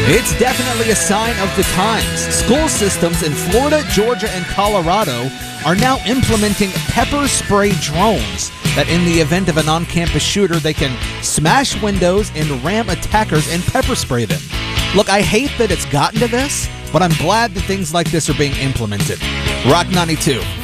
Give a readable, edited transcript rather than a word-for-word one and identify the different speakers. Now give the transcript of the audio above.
Speaker 1: It's definitely a sign of the times. School systems in Florida, Georgia, and Colorado are now implementing pepper spray drones that in the event of an on-campus shooter, they can smash windows and ram attackers and pepper spray them. Look, I hate that it's gotten to this, but I'm glad that things like this are being implemented. Rock 92.